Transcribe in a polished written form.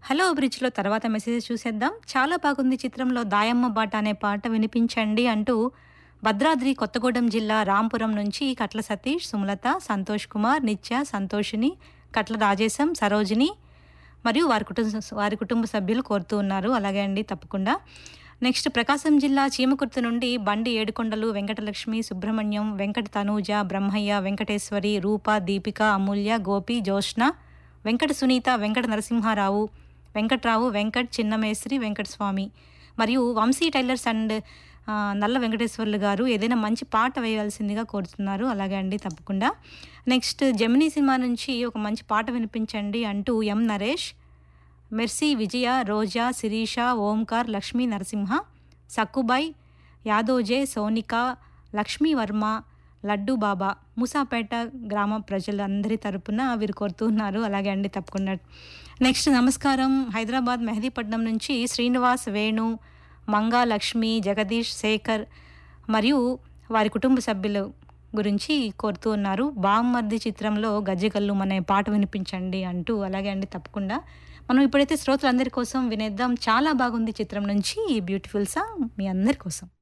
Hello బ్రిడ్జ్‌లో తర్వాత messages చూసేద్దాం. చాలా బాగుంది చిత్రంలో 'దాయమ్మ బాట' అనే పాట వినిపించండి అంటూ భద్రాద్రి కొత్తగూడెం జిల్లా రాంపురం నుంచి కట్ల సతీష్, సుమలత, సంతోష్ కుమార్, నిత్య, సంతోషిని, కట్ల రాజేశం, సరోజిని మరియు వారి కుటుంబ సభ్యులు కోరుతూ ఉన్నారు. అలాగే అండి తప్పకుండా. నెక్స్ట్ ప్రకాశం జిల్లా చీమకుర్తి నుండి బండి ఏడుకొండలు, వెంకటలక్ష్మి, సుబ్రహ్మణ్యం, వెంకట తనూజ, బ్రహ్మయ్య, వెంకటేశ్వరి, రూప, దీపిక, అమూల్య, గోపి, జోష్న, వెంకట సునీత, వెంకట నరసింహారావు, వెంకట్రావు, వెంకట్, చిన్నమేశ్రి, వెంకటస్వామి మరియు వంశీ టైలర్స్ అండ్ నల్ల వెంకటేశ్వర్లు గారు ఏదైనా మంచి పాట వేయాల్సిందిగా కోరుతున్నారు. అలాగే అండి తప్పకుండా. నెక్స్ట్ జెమినీ సినిమా నుంచి ఒక మంచి పాట వినిపించండి అంటూ ఎం నరేష్, మెర్సీ, విజయ, రోజా, శిరీష, ఓంకార్, లక్ష్మీ నరసింహ, సక్కుబాయ్, యాదోజే, సోనిక, లక్ష్మీ వర్మ, లడ్డు బాబా, మూసాపేట గ్రామ ప్రజలందరి తరపున వీరు కోరుతున్నారు. అలాగే అండి తప్పకుండా. నెక్స్ట్ నమస్కారం హైదరాబాద్ మెహదీపట్నం నుంచి శ్రీనివాస్, వేణు, మంగా, లక్ష్మి, జగదీష్, శేఖర్ మరియు వారి కుటుంబ సభ్యులు గురించి కోరుతూ ఉన్నారు. బామ్మర్ది చిత్రంలో గజ్జెగల్లు అనే పాట వినిపించండి అంటూ. అలాగే అండి తప్పకుండా. మనం ఇప్పుడైతే శ్రోతలందరి కోసం వినేద్దాం. చాలా బాగుంది చిత్రం నుంచి ఈ బ్యూటిఫుల్ సాంగ్ మీ అందరి కోసం.